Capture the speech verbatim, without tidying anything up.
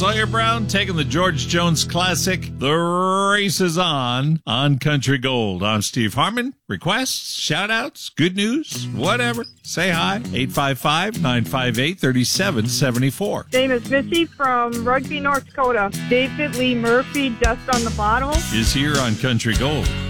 Sawyer Brown taking the George Jones Classic. The race is on on Country Gold. I'm Steve Harmon. Requests, shout-outs, good news, whatever. Say hi. eight five five, nine five eight, three seven seven four. Name is Missy from Rugby, North Dakota. David Lee Murphy, Dust on the Bottle. Is here on Country Gold.